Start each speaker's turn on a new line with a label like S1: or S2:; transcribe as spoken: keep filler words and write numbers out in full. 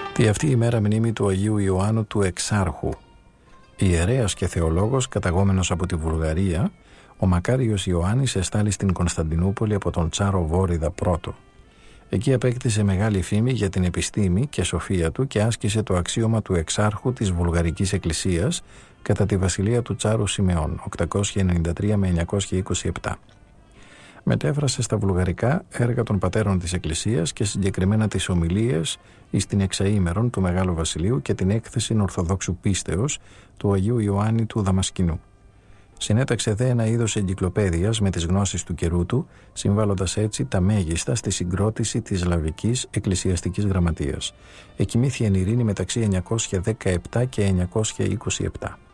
S1: Τη αυτή η μέρα μνήμη του Αγίου Ιωάννου του Εξάρχου. Ιερέας και θεολόγος καταγόμενος από τη Βουλγαρία, ο μακάριος Ιωάννης εστάλη στην Κωνσταντινούπολη από τον Τσάρο Βόριδα πρώτο. Εκεί απέκτησε μεγάλη φήμη για την επιστήμη και σοφία του και άσκησε το αξίωμα του Εξάρχου της Βουλγαρικής Εκκλησίας κατά τη βασιλεία του Τσάρου Σιμεών οκτακόσια ενενήντα τρία με εννιακόσια είκοσι επτά. Μετέφρασε στα βουλγαρικά έργα των πατέρων της Εκκλησίας και συγκεκριμένα τις ομιλίες εις την εξαήμερον του Μεγάλου Βασιλείου και την έκθεση Ορθοδόξου Πίστεως του Αγίου Ιωάννη του Δαμασκηνού. Συνέταξε δε ένα είδος εγκυκλοπαίδειας με τις γνώσεις του καιρού του, συμβάλλοντας έτσι τα μέγιστα στη συγκρότηση της Σλαβικής Εκκλησιαστικής Γραμματείας. Εκοιμήθη εν ειρήνη μεταξύ εννιακόσια δεκαεπτά και εννιακόσια είκοσι επτά.